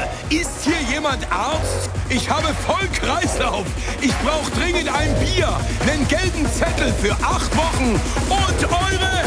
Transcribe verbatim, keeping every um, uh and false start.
Ist hier jemand Arzt? Ich habe Vollkreislauf. Ich brauche dringend ein Bier, einen gelben Zettel für acht Wochen und eure